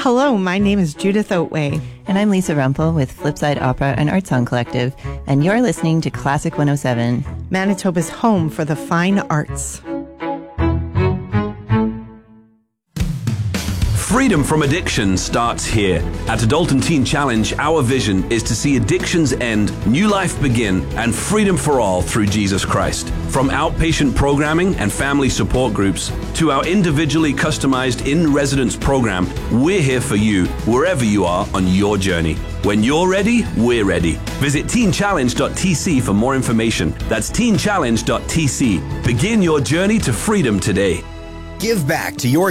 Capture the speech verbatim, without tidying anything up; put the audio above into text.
Hello, my name is Judith Oatway. And I'm Lisa Rumpel with Flipside Opera and Art Song Collective, and you're listening to Classic one oh seven, Manitoba's home for the fine arts. Freedom from addiction starts here. At Adult Teen Challenge, our vision is to see addictions end, new life begin, and freedom for all through Jesus Christ. From outpatient programming and family support groups to our individually customized in-residence program, we're here for you wherever you are on your journey. When you're ready, we're ready. Visit teen challenge dot t c for more information. That's teen challenge dot t c. Begin your journey to freedom today. Give back to your